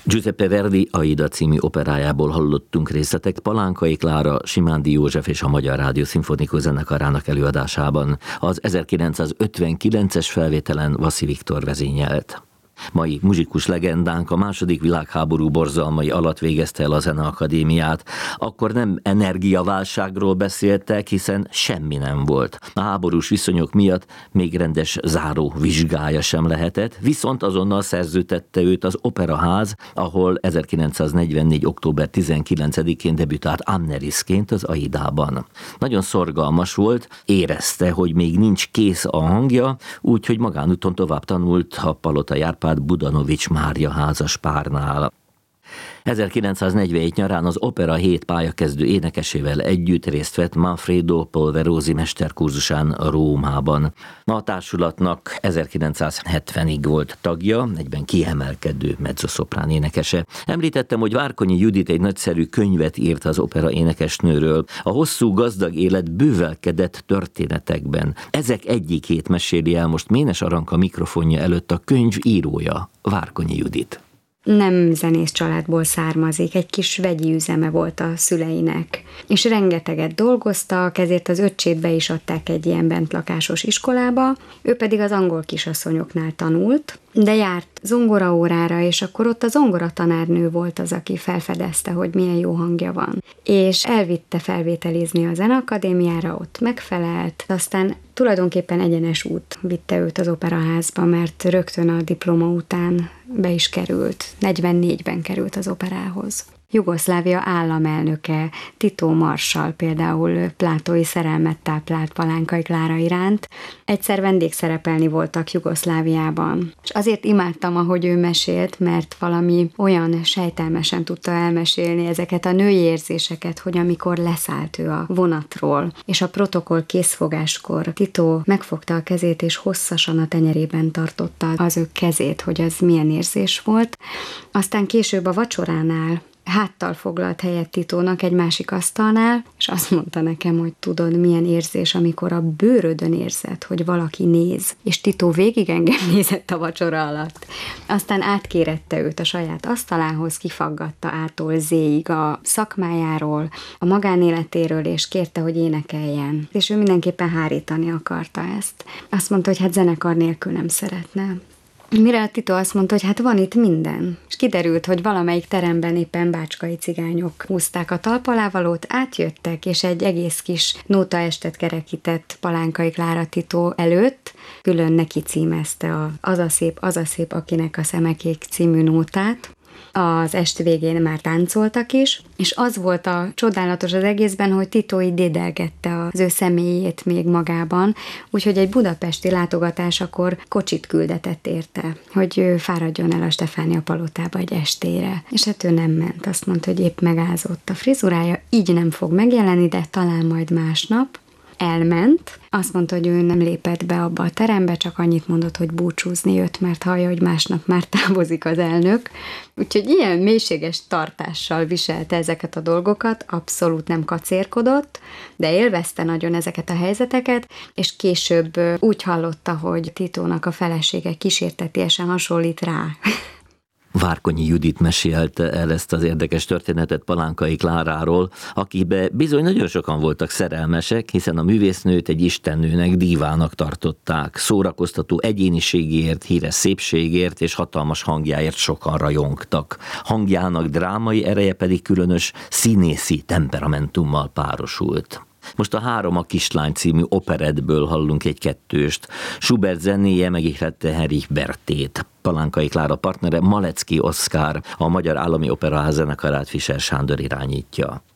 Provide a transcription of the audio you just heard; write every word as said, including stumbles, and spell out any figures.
Giuseppe Verdi Aida című operájából hallottunk részletek Palánkai Klára, Simándi József és a Magyar Rádió Szimfonikus Zenekarának előadásában. Az ezerkilencszázötvenkilences felvételen Vaszi Viktor vezényelt. Mai muzsikus legendánk a második világháború borzalmai alatt végezte el a Zeneakadémiát. Akkor nem energiaválságról beszéltek, hiszen semmi nem volt. A háborús viszonyok miatt még rendes záró vizsgája sem lehetett, viszont azonnal szerződtette őt az Operaház, ahol ezerkilencszáznegyvennégy. október tizenkilencedikén debütált Amnerisként az Aidában. Nagyon szorgalmas volt, érezte, hogy még nincs kész a hangja, úgyhogy magánúton tovább tanult a Palota Járpád Budanovics Mária házas párnál. ezerkilencszáznegyvenhét nyarán az Opera hét pályakezdő énekesével együtt részt vett Manfredo Polverosi mesterkurzusán Rómában. A társulatnak ezerkilencszázhetvenig volt tagja, egyben kiemelkedő mezzosoprán énekese. Említettem, hogy Várkonyi Judit egy nagyszerű könyvet írt az opera énekesnőről. A hosszú, gazdag élet bővelkedett történetekben. Ezek egyikét meséli el most Ménes Aranka mikrofonja előtt a könyv írója, Várkonyi Judit. Nem zenész családból származik, egy kis vegyi üzeme volt a szüleinek, és rengeteget dolgoztak, ezért az öccsét be is adták egy ilyen bentlakásos iskolába, ő pedig az angol kisasszonyoknál tanult, de járt zongoraórára, és akkor ott a zongoratanárnő volt az, aki felfedezte, hogy milyen jó hangja van. És elvitte felvételizni a Zeneakadémiára, ott megfelelt, aztán tulajdonképpen egyenes út vitte őt az operaházba, mert rögtön a diploma után be is került, negyvennégyben került az operához. Jugoszlávia államelnöke Tito Marshall például plátói szerelmet táplált Palánkai Klára iránt. Egyszer vendégszerepelni voltak Jugoszláviában. És azért imádtam, ahogy ő mesélt, mert valami olyan sejtelmesen tudta elmesélni ezeket a női érzéseket, hogy amikor leszállt ő a vonatról, és a protokoll készfogáskor Tito megfogta a kezét, és hosszasan a tenyerében tartotta az ő kezét, hogy az milyen érzés volt. Aztán később a vacsoránál háttal foglalt helyet Titónak egy másik asztalnál, és azt mondta nekem, hogy tudod, milyen érzés, amikor a bőrödön érzed, hogy valaki néz, és Tito végig engem nézett a vacsora alatt. Aztán átkérette őt a saját asztalához, kifaggatta ától zéig a szakmájáról, a magánéletéről, és kérte, hogy énekeljen. És ő mindenképpen hárítani akarta ezt. Azt mondta, hogy hát zenekar nélkül nem szeretne. Mire a Tito azt mondta, hogy hát van itt minden. És kiderült, hogy valamelyik teremben éppen bácskai cigányok húzták a talpalávalót, átjöttek, és egy egész kis nótaestet kerekített Palánkai Klára Tito előtt, külön neki címezte a Az a szép, az a szép, akinek a szemekék című nótát. Az est végén már táncoltak is, és az volt a csodálatos az egészben, hogy Tito így dédelgette az ő személyét még magában, úgyhogy egy budapesti látogatásakor kocsit küldetett érte, hogy ő fáradjon el a Stefánia palotába egy estére. És hát ő nem ment, azt mondta, hogy épp megázott a frizurája, így nem fog megjelenni, de talán majd másnap. Elment, azt mondta, hogy ő nem lépett be abba a terembe, csak annyit mondott, hogy búcsúzni jött, mert hallja, hogy másnap már távozik az elnök. Úgyhogy ilyen mélységes tartással viselte ezeket a dolgokat, abszolút nem kacérkodott, de élvezte nagyon ezeket a helyzeteket, és később úgy hallotta, hogy Titónak a felesége kísértetiesen hasonlít rá. Várkonyi Judit mesélte el ezt az érdekes történetet Palánkai Kláráról, akibe bizony nagyon sokan voltak szerelmesek, hiszen a művésznőt egy istennőnek, dívának tartották. Szórakoztató egyéniségért, híres szépségért és hatalmas hangjáért sokan rajongtak. Hangjának drámai ereje pedig különös színészi temperamentummal párosult. Most a Három a kislány című operettből hallunk egy kettőst. Schubert zenéje megihlette Henrik Bertét. Palánkai Klára partnere Malecki Oszkár, a Magyar Állami Operaház zenekarát Fischer Sándor irányítja.